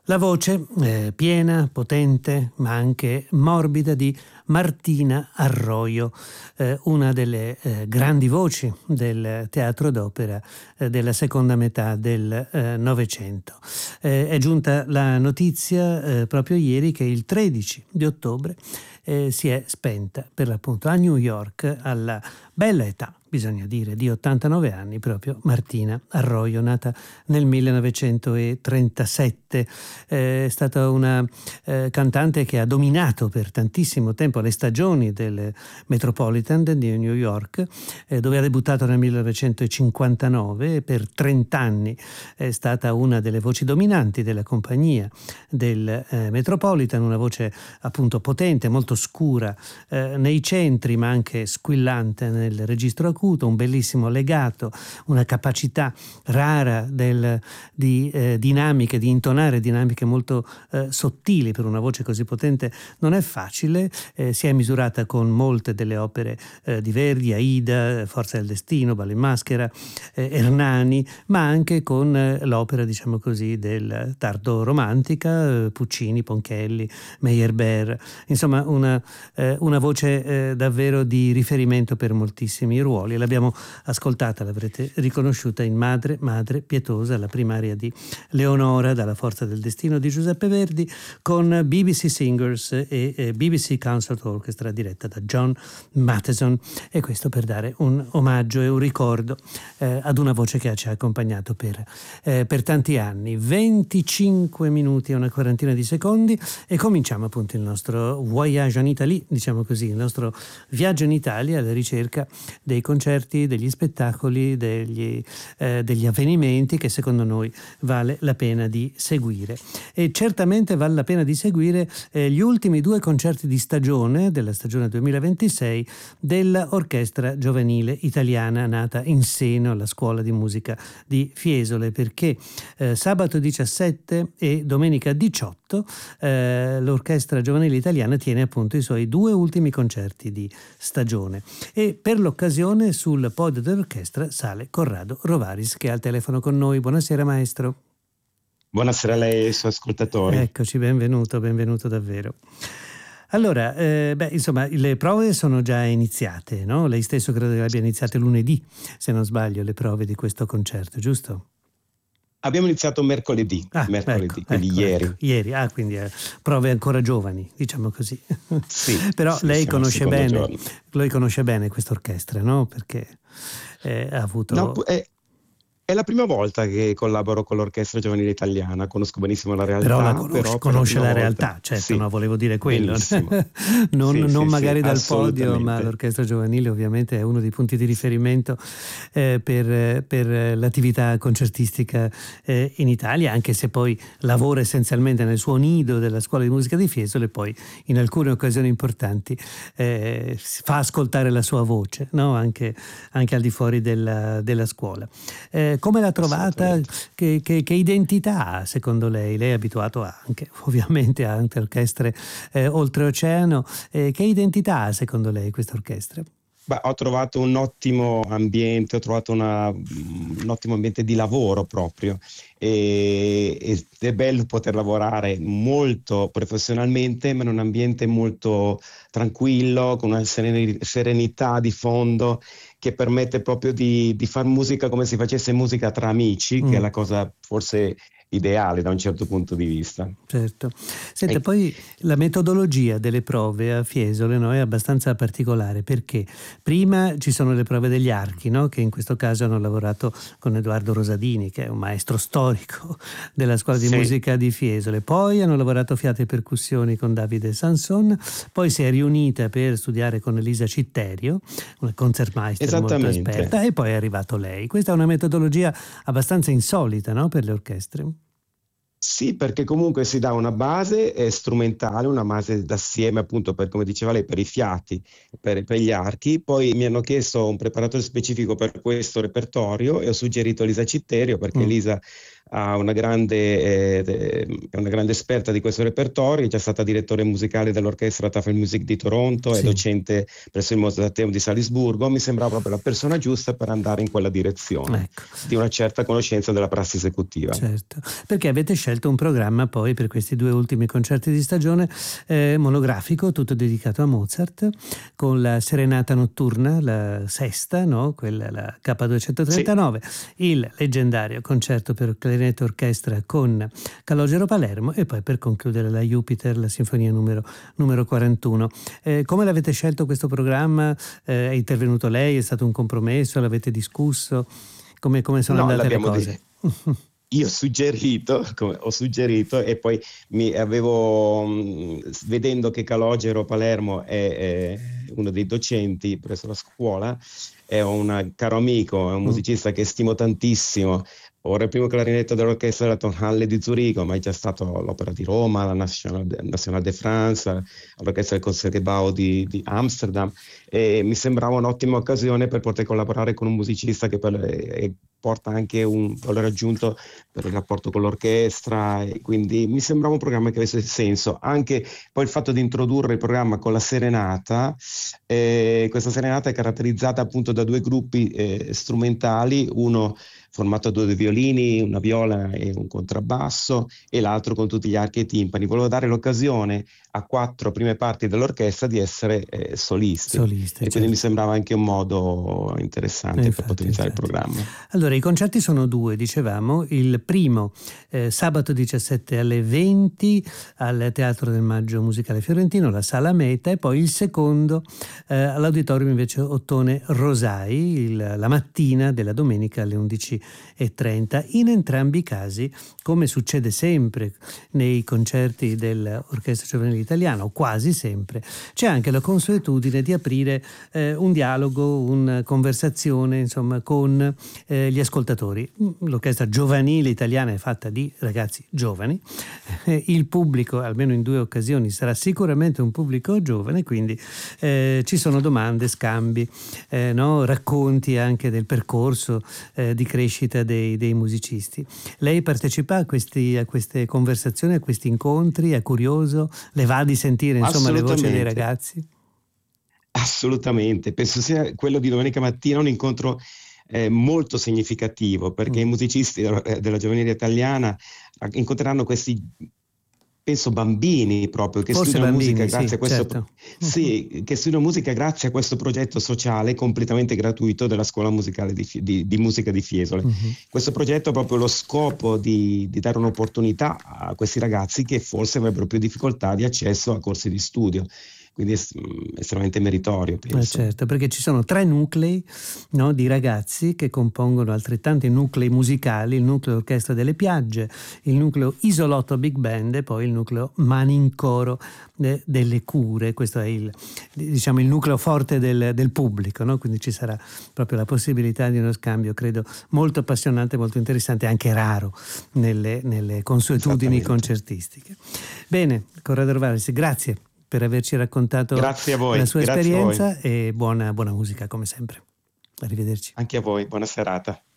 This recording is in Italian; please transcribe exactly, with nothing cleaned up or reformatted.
La voce eh, piena, potente, ma anche morbida di Martina Arroyo, eh, una delle eh, grandi voci del teatro d'opera eh, della seconda metà del eh, Novecento. Eh, è giunta la notizia eh, proprio ieri che il tredici di ottobre eh, si è spenta per l'appunto a New York alla bella età, bisogna dire, di ottantanove anni, proprio Martina Arroyo, nata nel millenovecentotrentasette. Eh, è stata una eh, cantante che ha dominato per tantissimo tempo le stagioni del Metropolitan di New York, eh, dove ha debuttato nel millenovecentocinquantanove e per trent'anni è stata una delle voci dominanti della compagnia del eh, Metropolitan, una voce appunto potente, molto scura eh, nei centri, ma anche squillante nel registro acuto, un bellissimo legato, una capacità rara del, di eh, dinamiche, di intonare dinamiche molto eh, sottili per una voce così potente. Non è facile, eh, si è misurata con molte delle opere eh, di Verdi, Aida, Forza del Destino, Ballo in Maschera, eh, Ernani, ma anche con eh, l'opera, diciamo così, del tardo romantica, eh, Puccini, Ponchelli, Meyerbeer, insomma una, eh, una voce eh, davvero di riferimento per moltissimi ruoli. L'abbiamo ascoltata, l'avrete riconosciuta in Madre, Madre Pietosa, la prima aria di Leonora dalla Forza del Destino di Giuseppe Verdi, con B B C Singers e, e B B C Concert Orchestra diretta da John Matheson, e questo per dare un omaggio e un ricordo eh, ad una voce che ci ha accompagnato per, eh, per tanti anni. venticinque minuti e una quarantina di secondi e cominciamo appunto il nostro voyage en Italie, diciamo così, il nostro viaggio in Italia alla ricerca dei concerti, degli spettacoli, degli, eh, degli avvenimenti che secondo noi vale la pena di seguire. E certamente vale la pena di seguire eh, gli ultimi due concerti di stagione della stagione duemilaventisei dell'Orchestra Giovanile Italiana, nata in seno alla Scuola di Musica di Fiesole, perché eh, sabato diciassette e domenica diciotto eh, l'Orchestra Giovanile Italiana tiene appunto i suoi due ultimi concerti di stagione, e per l'occasione sul podio dell'orchestra sale Corrado Rovaris, che è al telefono con noi. Buonasera maestro. Buonasera a lei e ai suoi ascoltatori. Eccoci, benvenuto, benvenuto davvero. Allora, eh, beh, insomma, le prove sono già iniziate, no? Lei stesso credo che abbia iniziato lunedì, se non sbaglio, le prove di questo concerto, giusto? Abbiamo iniziato mercoledì, ah, mercoledì ecco, quindi ecco, ieri. Ecco, ieri, ah, quindi eh, prove ancora giovani, diciamo così. Sì, però sì, lei conosce bene, giorno. lei conosce bene questa orchestra, no? Perché eh, ha avuto... No, è, è la prima volta che collaboro con l'Orchestra Giovanile Italiana, conosco benissimo la realtà. Però la conosce, però conosce la volta, realtà, certo, sì, no, volevo dire quello. non, sì, non sì, magari sì, dal podio, ma l'Orchestra Giovanile ovviamente è uno dei punti di riferimento eh, per, per l'attività concertistica eh, in Italia, anche se poi lavora essenzialmente nel suo nido della Scuola di Musica di Fiesole, poi in alcune occasioni importanti eh, fa ascoltare la sua voce, no? anche, anche al di fuori della, della scuola. Eh, come l'ha trovata? Che, che, che identità ha secondo lei? Lei è abituato anche ovviamente a anche orchestre eh, oltreoceano. Eh, che identità ha secondo lei questa orchestra? Beh, ho trovato un ottimo ambiente, ho trovato una, un ottimo ambiente di lavoro proprio, e, ed è bello poter lavorare molto professionalmente, ma in un ambiente molto tranquillo, con una serenità di fondo che permette proprio di, di far musica come se facesse musica tra amici, mm. che è la cosa forse ideale da un certo punto di vista. Certo. Senta, e... poi la metodologia delle prove a Fiesole, no, è abbastanza particolare, perché prima ci sono le prove degli archi, no, che in questo caso hanno lavorato con Edoardo Rosadini, che è un maestro storico della Scuola di sì. Musica di Fiesole, poi hanno lavorato fiate e percussioni con Davide Sanson, poi si è riunita per studiare con Elisa Citterio, una concertmeister molto esperta, e poi è arrivato lei. Questa è una metodologia abbastanza insolita, no, per le orchestre. Sì, perché comunque si dà una base eh, strumentale, una base d'assieme appunto per, come diceva lei, per i fiati, per, per gli archi. Poi mi hanno chiesto un preparatore specifico per questo repertorio e ho suggerito Elisa Citterio, perché mm. Elisa ha una grande, eh, è una grande esperta di questo repertorio, è già stata direttore musicale dell'orchestra Tafel Music di Toronto, sì. È docente presso il Mozarteum di Salisburgo. Mi sembrava proprio la persona giusta per andare in quella direzione, ecco. Di una certa conoscenza della prassi esecutiva. Certo, perché avete scelto un programma poi per questi due ultimi concerti di stagione eh, monografico, tutto dedicato a Mozart, con la serenata notturna, la sesta, no? Quella, la K duecentotrentanove, sì. Il leggendario concerto per clarinetto orchestra con Calogero Palermo e poi per concludere la Jupiter, la sinfonia numero, numero quarantuno. Eh, come l'avete scelto questo programma? Eh, è intervenuto lei? È stato un compromesso? L'avete discusso? Come, come sono no, andate le cose? Di... Io ho suggerito, come ho suggerito, e poi mi avevo, vedendo che Calogero Palermo è, è uno dei docenti presso la scuola, è un caro amico, è un musicista che stimo tantissimo. Ora il primo clarinetto dell'orchestra della Tonhalle di Zurigo, ma è già stato all'Opera di Roma, alla National, National de France, all'orchestra del Concertgebouw di, di Amsterdam, e mi sembrava un'ottima occasione per poter collaborare con un musicista che poi è, porta anche un valore aggiunto per il rapporto con l'orchestra, e quindi mi sembrava un programma che avesse senso. Anche poi il fatto di introdurre il programma con la serenata, eh, questa serenata è caratterizzata appunto da due gruppi eh, strumentali, uno formato da due violini, una viola e un contrabbasso, e l'altro con tutti gli archi e timpani. Volevo dare l'occasione a quattro prime parti dell'orchestra di essere eh, solisti. Soliste, e certo. Quindi mi sembrava anche un modo interessante infatti, per potenziare infatti. il programma. Allora, i concerti sono due, dicevamo. Il primo eh, sabato diciassette alle venti al Teatro del Maggio Musicale Fiorentino, la Sala Meta, e poi il secondo eh, all'Auditorium invece Ottone Rosai, il, la mattina della domenica alle undici e trenta. In entrambi i casi, come succede sempre nei concerti dell'Orchestra Giovanile Italiana, o quasi sempre, c'è anche la consuetudine di aprire eh, un dialogo, una conversazione, insomma, con eh, gli ascoltatori. L'Orchestra Giovanile Italiana è fatta di ragazzi giovani, eh, il pubblico, almeno in due occasioni, sarà sicuramente un pubblico giovane, quindi eh, ci sono domande, scambi, eh, no? racconti anche del percorso eh, di crescita Dei, dei musicisti. Lei partecipa a, questi, a queste conversazioni, a questi incontri? È curioso? Le va di sentire insomma le voci dei ragazzi? Assolutamente, penso sia quello di domenica mattina un incontro eh, molto significativo, perché mm. i musicisti della, della Giovanile Italiana incontreranno questi, penso, bambini proprio che Forse studiano bambini, musica grazie sì, a questo certo. sì, che studiano musica grazie a questo progetto sociale completamente gratuito della Scuola Musicale di, di, di Musica di Fiesole. Uh-huh. Questo progetto ha proprio lo scopo di, di dare un'opportunità a questi ragazzi che forse avrebbero più difficoltà di accesso a corsi di studio. Quindi è estremamente meritorio, penso. Eh certo, perché ci sono tre nuclei, no, di ragazzi che compongono altrettanti nuclei musicali: il nucleo Orchestra delle Piagge, il nucleo Isolotto Big Band e poi il nucleo Manincoro eh, delle Cure. Questo è il, diciamo, il nucleo forte del, del pubblico, no? Quindi ci sarà proprio la possibilità di uno scambio, credo, molto appassionante, molto interessante, anche raro nelle, nelle consuetudini concertistiche. Bene, Corrado Rovales, grazie per averci raccontato Grazie a voi. la sua Grazie esperienza e buona, buona musica come sempre. Arrivederci. Anche a voi, buona serata.